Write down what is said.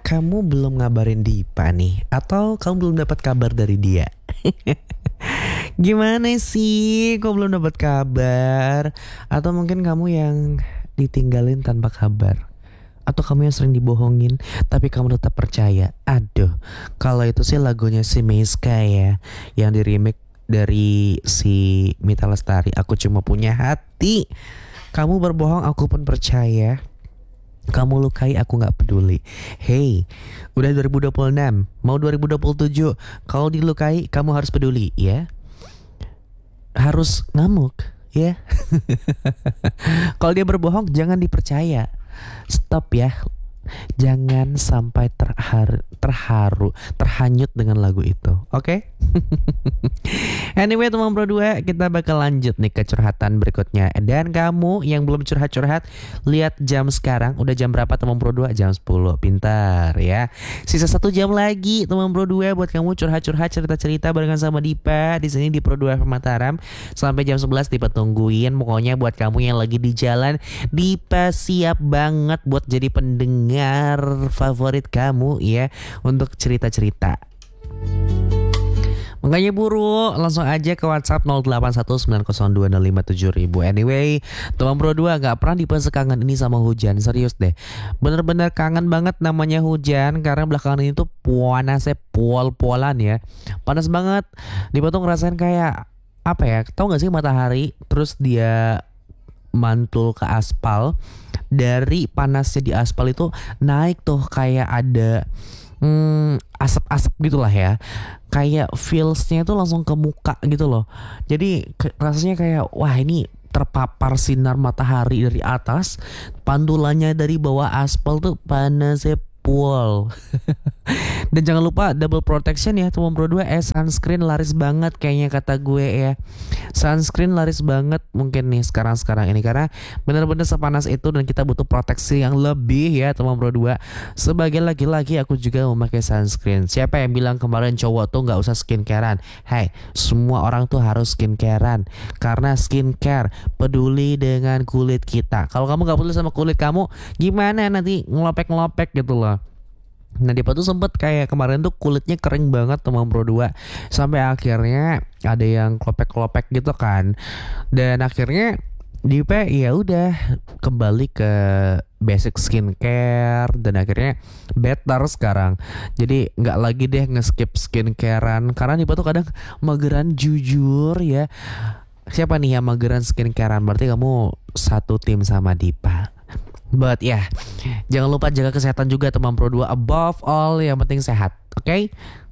kamu belum ngabarin Dipa nih, atau kamu belum dapat kabar dari dia? Gimana sih? Kok belum dapat kabar? Atau mungkin kamu yang ditinggalin tanpa kabar? Atau kamu yang sering dibohongin tapi kamu tetap percaya? Aduh, kalau itu sih lagunya si Meiska ya, yang di remake dari si Mita Lestari. Aku cuma punya hati. Kamu berbohong, aku pun percaya. Kamu lukai, aku gak peduli. Hey, udah 2026, mau 2027. Kalau dilukai, kamu harus peduli ya. Harus ngamuk ya. Kalau dia berbohong, jangan dipercaya. Stop ya. Jangan sampai terhanyut dengan lagu itu. Oke? Anyway teman Pro 2, kita bakal lanjut nih ke curhatan berikutnya. Dan kamu yang belum curhat-curhat, lihat jam sekarang. Udah jam berapa teman Pro 2? Jam 10. Pintar ya. Sisa 1 jam lagi teman Pro 2 buat kamu curhat-curhat, cerita-cerita barengan sama Dipa di sini di Pro 2 FM Mataram. Sampai jam 11 Dipa tungguin. Pokoknya buat kamu yang lagi di jalan, Dipa siap banget buat jadi pendengar favorit kamu ya, untuk cerita-cerita. Makanya buru, langsung aja ke WhatsApp 081902057000. Anyway, teman Pro 2 gak pernah Dipa sekangen ini sama hujan. Serius deh, bener-bener kangen banget namanya hujan. Karena belakangan ini tuh panasnya pol-polan ya. Panas banget. Dipa tuh ngerasain kayak apa ya, tau gak sih matahari terus dia mantul ke aspal. Dari panasnya di aspal itu naik tuh kayak ada asap-asap gitulah ya. Kayak feelsnya itu langsung ke muka gitu loh. Jadi rasanya kayak wah ini terpapar sinar matahari dari atas, pantulannya dari bawah aspal tuh panasnya pol. Dan jangan lupa double protection ya teman Pro 2. Sunscreen laris banget kayaknya kata gue ya. Sunscreen laris banget mungkin nih sekarang ini, karena benar-benar sepanas itu dan kita butuh proteksi yang lebih ya teman Pro 2. Sebagai laki-laki aku juga memakai sunscreen. Siapa yang bilang kemarin cowok tuh gak usah skincarean? Hai, semua orang tuh harus skincarean, karena skincare peduli dengan kulit kita. Kalau kamu gak peduli sama kulit kamu, gimana nanti ngelopek-ngelopek gitu loh. Nah Dipa tuh sempet kayak kemarin tuh kulitnya kering banget teman Pro 2. Sampai akhirnya ada yang klopek-klopek gitu kan. Dan akhirnya Dipa ya udah kembali ke basic skincare. Dan akhirnya better sekarang. Jadi gak lagi deh nge-skip skincarean. Karena Dipa tuh kadang mageran jujur ya. Siapa nih yang mageran skincarean? Berarti kamu satu tim sama Dipa. But ya, jangan lupa jaga kesehatan juga teman Pro 2. Above all, yang penting sehat. Oke?